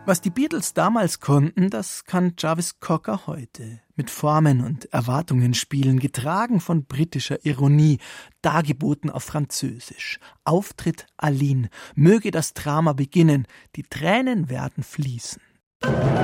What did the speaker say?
Was die Beatles damals konnten, das kann Jarvis Cocker heute. Mit Formen und Erwartungen spielen, getragen von britischer Ironie, dargeboten auf Französisch. Auftritt Aline, möge das Drama beginnen, die Tränen werden fließen.